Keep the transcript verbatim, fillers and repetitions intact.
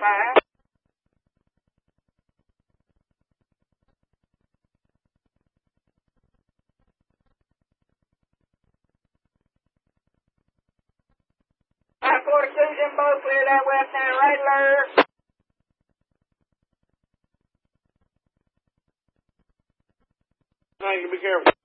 Uh-huh. five four Susan, both clear that west end regular. Now you can be careful.